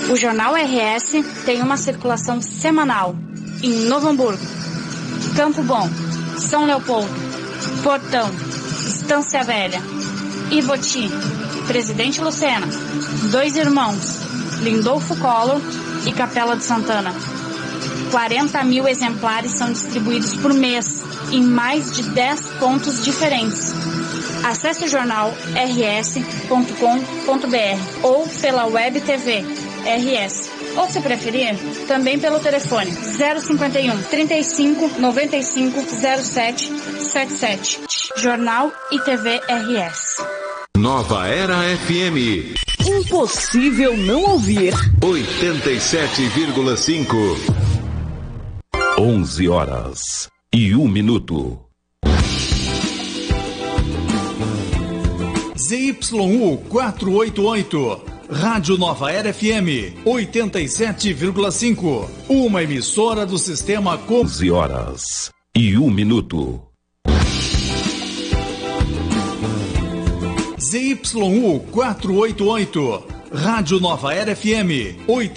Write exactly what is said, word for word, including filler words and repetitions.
O Jornal R S tem uma circulação semanal em Novo Hamburgo, Campo Bom, São Leopoldo, Portão, Estância Velha, Ivoti, Presidente Lucena, Dois Irmãos, Lindolfo Collor e Capela de Santana. quarenta mil exemplares são distribuídos por mês em mais de dez pontos diferentes. Acesse o jornal r s ponto com ponto b r ou pela Web T V R S. Ou, se preferir, também pelo telefone zero cinquenta e um, trinta e cinco, noventa e cinco, zero sete setenta e sete. Jornal e T V R S. Nova Era F M. Impossível não ouvir. oitenta e sete vírgula cinco. onze horas e um minuto. Z Y U quatrocentos e oitenta e oito, Rádio Nova Era F M, oitenta e sete vírgula cinco, uma emissora do sistema com... onze horas e um minuto. Z Y U quatrocentos e oitenta e oito, Rádio Nova Era F M, oitenta